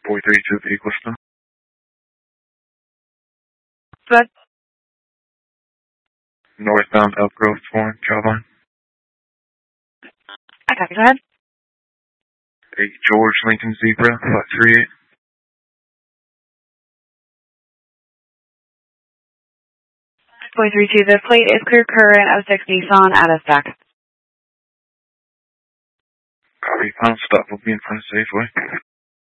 432 vehicle still. Good. Northbound Elk Grove 4, Jawline. I copy. Go ahead. A George Lincoln Zebra, 538. Point 32. The plate is clear current 06 Nissan out of stack. Copy. Final stop will be in front of Safeway.